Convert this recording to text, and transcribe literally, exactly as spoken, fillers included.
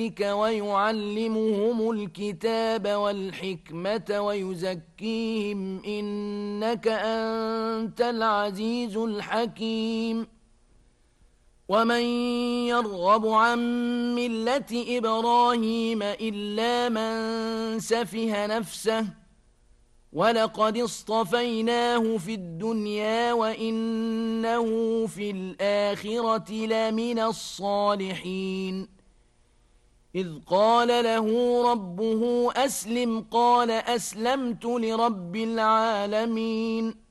ويعلمهم الكتاب والحكمة ويزكيهم إنك أنت العزيز الحكيم ومن يرغب عن ملة إبراهيم إلا من سفه نفسه ولقد اصطفيناه في الدنيا وإنه في الآخرة لمن الصالحين إذ قال له ربه أسلم قال أسلمت لرب العالمين